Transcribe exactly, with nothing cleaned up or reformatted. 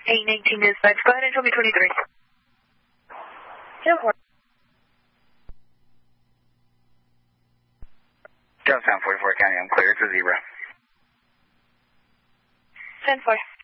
eight nineteen dispatch. Go ahead and show me twenty-three. ten four. Jonestown, forty-four County, I'm clear. It's a zebra. ten four.